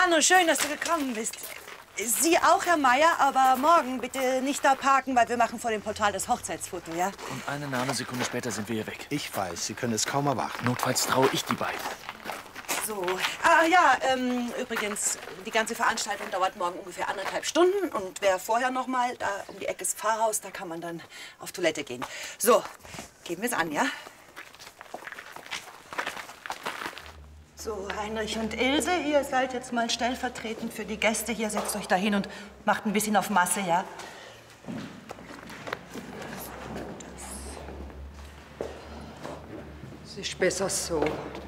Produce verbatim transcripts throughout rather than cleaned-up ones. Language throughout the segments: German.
Arno, schön, dass du gekommen bist. Sie auch, Herr Meier, aber morgen bitte nicht da parken, weil wir machen vor dem Portal das Hochzeitsfoto, ja? Und eine Nanosekunde später sind wir hier weg. Ich weiß, Sie können es kaum erwarten. Notfalls traue ich die beiden. So, ah ja, ähm, übrigens, die ganze Veranstaltung dauert morgen ungefähr anderthalb Stunden. Und wer vorher noch mal, da um die Ecke ist Pfarrhaus, da kann man dann auf Toilette gehen. So, geben wir es an, ja? So, Heinrich und Ilse, ihr seid jetzt mal stellvertretend für die Gäste hier. Setzt euch da hin und macht ein bisschen auf Masse, ja? Es ist besser so.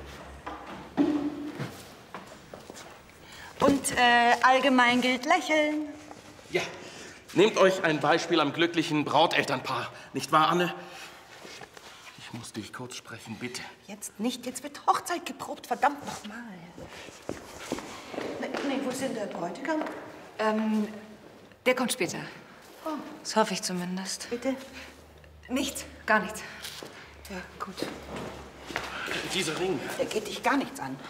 Und äh, allgemein gilt lächeln. Ja, nehmt euch ein Beispiel am glücklichen Brautelternpaar. Nicht wahr, Anne? Ich muss dich kurz sprechen, bitte. Jetzt nicht, jetzt wird Hochzeit geprobt, verdammt noch mal. Nee, nee, wo ist denn der Bräutigam? Ähm, der kommt später. Oh. Das hoffe ich zumindest. Bitte? Nichts, gar nichts. Ja, gut. Dieser Ring. Der geht dich gar nichts an.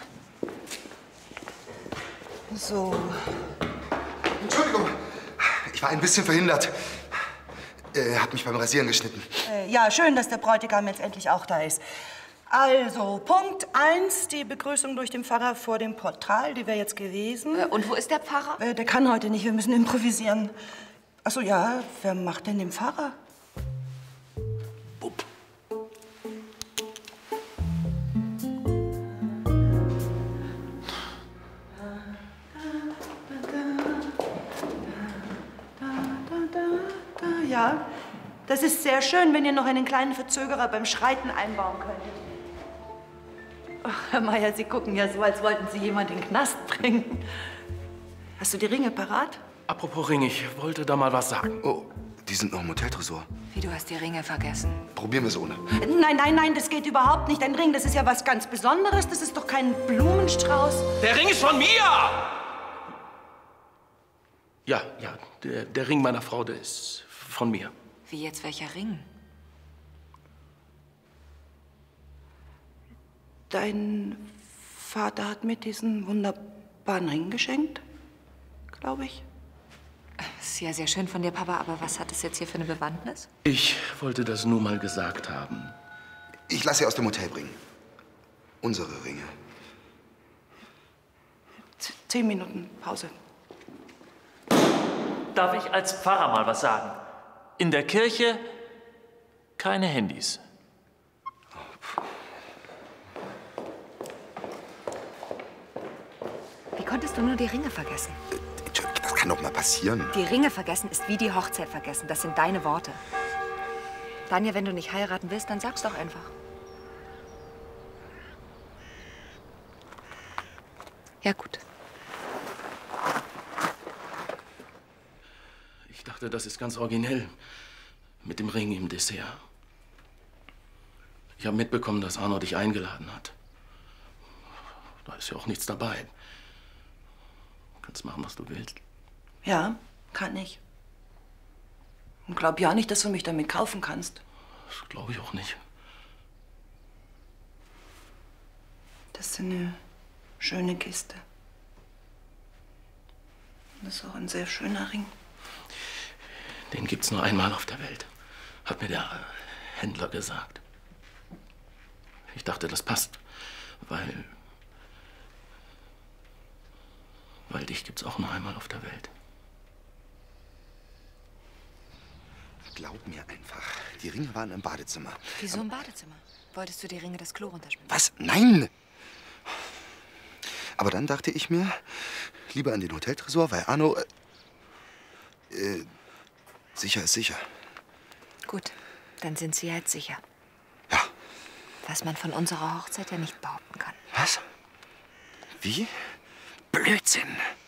So. Entschuldigung, ich war ein bisschen verhindert. Er hat mich beim Rasieren geschnitten. Äh, ja, schön, dass der Bräutigam jetzt endlich auch da ist. Also, Punkt eins, die Begrüßung durch den Pfarrer vor dem Portal, die wäre jetzt gewesen. Äh, und wo ist der Pfarrer? Äh, der kann heute nicht, wir müssen improvisieren. Ach so, ja, wer macht denn den Pfarrer? Bub. Ja, das ist sehr schön, wenn ihr noch einen kleinen Verzögerer beim Schreiten einbauen könntet. Ach, Herr Meier, Sie gucken ja so, als wollten Sie jemand in den Knast bringen. Hast du die Ringe parat? Apropos Ring, ich wollte da mal was sagen. Oh, die sind noch im Hoteltresor. Wie, du hast die Ringe vergessen? Probieren wir es ohne. Nein, nein, nein, das geht überhaupt nicht. Ein Ring, das ist ja was ganz Besonderes. Das ist doch kein Blumenstrauß. Der Ring ist von mir! Ja, ja, der, der Ring meiner Frau, der ist von mir. Wie jetzt, welcher Ring? Dein Vater hat mir diesen wunderbaren Ring geschenkt, glaube ich. Das ist ja sehr schön von dir, Papa, aber was hat es jetzt hier für eine Bewandtnis? Ich wollte das nur mal gesagt haben. Ich lasse sie aus dem Hotel bringen. Unsere Ringe. Z- Zehn Minuten Pause. Darf ich als Pfarrer mal was sagen? In der Kirche keine Handys. Wie konntest du nur die Ringe vergessen? Entschuldigung, das kann doch mal passieren. Die Ringe vergessen ist wie die Hochzeit vergessen. Das sind deine Worte. Daniel, wenn du nicht heiraten willst, dann sag's doch einfach. Ja, gut. Ich dachte, das ist ganz originell. Mit dem Ring im Dessert. Ich habe mitbekommen, dass Arno dich eingeladen hat. Da ist ja auch nichts dabei. Du kannst machen, was du willst. Ja, kann ich. Und glaub ja nicht, dass du mich damit kaufen kannst. Das glaube ich auch nicht. Das ist eine schöne Kiste. Das ist auch ein sehr schöner Ring. Den gibt's nur einmal auf der Welt, hat mir der Händler gesagt. Ich dachte, das passt, weil... weil dich gibt's auch nur einmal auf der Welt. Glaub mir einfach, die Ringe waren im Badezimmer. Wieso im Badezimmer? Wolltest du die Ringe das Klo runterschmieren? Was? Nein! Aber dann dachte ich mir, lieber an den Hoteltresor, weil Arno... Äh, äh, sicher ist sicher. Gut, dann sind sie jetzt sicher. Ja. Was man von unserer Hochzeit ja nicht behaupten kann. Was? Wie? Blödsinn.